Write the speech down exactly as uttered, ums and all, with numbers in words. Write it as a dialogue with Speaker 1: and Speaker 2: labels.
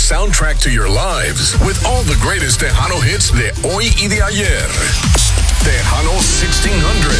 Speaker 1: soundtrack to your lives with all the greatest Tejano hits de hoy y de ayer. Tejano sixteen hundred.